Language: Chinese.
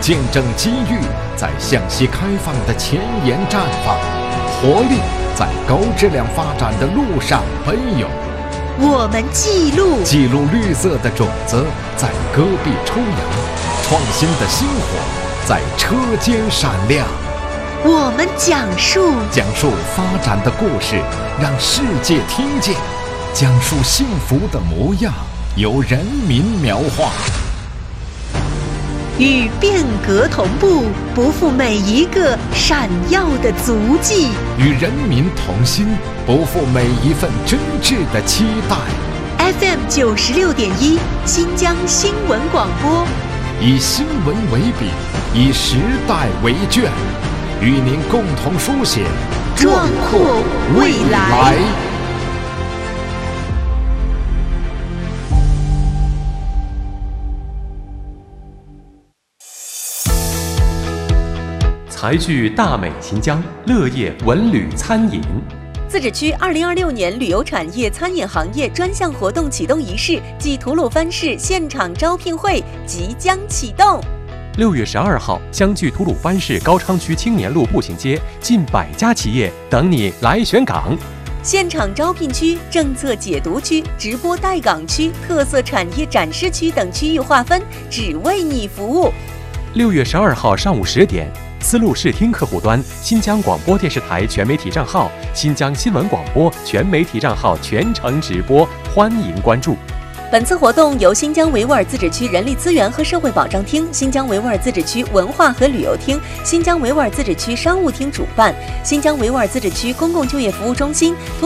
见证机遇在向西开放的前沿绽放，活力在高质量发展的路上奔涌。 我们记录绿色的种子在戈壁抽芽，创新的星火在车间闪亮。 我们讲述发展的故事，让世界听见；讲述幸福的模样，由人民描画。 与变革同步，不负每一个闪耀的足迹； 与人民同心，不负每一份真挚的期待。 FM 96.1，新疆新闻广播， 以新闻为笔，以时代为卷，与您共同书写壮阔未来。 财聚大美新疆，乐业文旅餐饮。 自治区2026年旅游产业餐饮行业专项活动启动仪式暨吐鲁番市现场招聘会即将启动。 6月12号，相距吐鲁番市高昌区青年路步行街近100家企业等你来选岗。 现场招聘区、政策解读区、直播带岗区、特色产业展示区等区域划分，只为你服务。 6月12号上午10点，丝路视听客户端新疆广播电视台全媒体账号、新疆新闻广播全媒体账号全程直播，欢迎关注。 本次活动由新疆维吾尔自治区人力资源和社会保障厅、新疆维吾尔自治区文化和旅游厅、新疆维吾尔自治区商务厅主办，新疆维吾尔自治区公共就业服务中心